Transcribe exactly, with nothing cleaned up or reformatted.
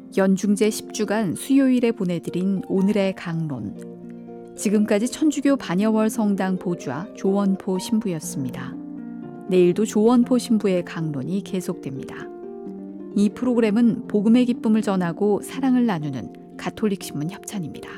연중제 십 주간 수요일에 보내드린 오늘의 강론. 지금까지 천주교 반야월 성당 보주아 조원포 신부였습니다. 내일도 조원포 신부의 강론이 계속됩니다. 이 프로그램은 복음의 기쁨을 전하고 사랑을 나누는 가톨릭 신문 협찬입니다.